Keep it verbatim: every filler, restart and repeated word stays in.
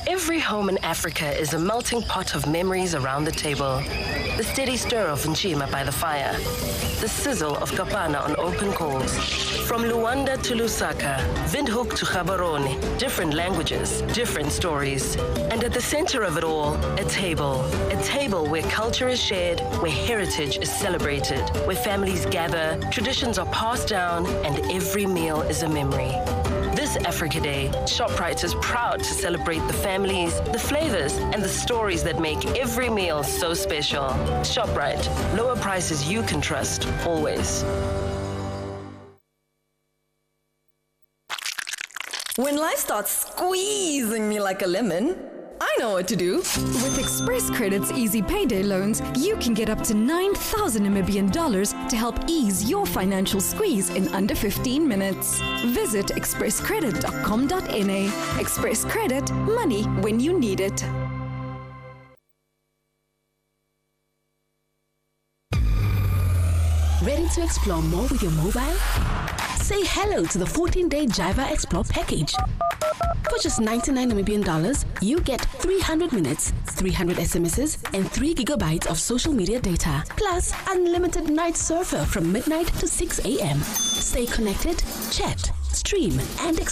Every home in Africa is a melting pot of memories around the table. The steady stir of Njima by the fire. The sizzle of Kapana on open coals. From Luanda to Lusaka, Windhoek to Gaborone, different languages, different stories. And at the center of it all, a table. A table where culture is shared, where heritage is celebrated, where families gather, traditions are passed down, and every meal is a memory. This Africa Day, Shoprite is proud to celebrate the families, the flavors, and the stories that make every meal so special. Shoprite, lower prices you can trust, always. When life starts squeezing me like a lemon, I know what to do. With Express Credit's easy payday loans, you can get up to nine thousand Namibian dollars to help ease your financial squeeze in under fifteen minutes. Visit express credit dot com dot n a. Express Credit, money when you need it. Ready to explore more with your mobile? Say hello to the fourteen-day Jaiva Explore package. For just ninety-nine Namibian dollars, you get three hundred minutes, three hundred S M Ses, and three gigabytes of social media data, plus unlimited night surfer from midnight to six a.m. Stay connected, chat, stream, and explore.